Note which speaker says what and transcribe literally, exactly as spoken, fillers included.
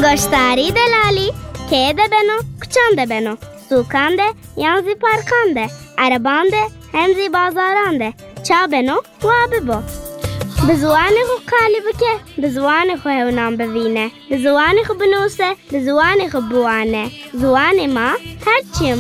Speaker 1: گشتاری دلالی که ده بنو کچان ده بنو سوکان ده یان زی پارکان ده عربان ده هم زی بازاران ده چا بنو و ببو بزوان خو کالی بکه بزوان خو هونام ببینه بزوان خو بنوسه بزوان خو بوانه زوان ما هرچی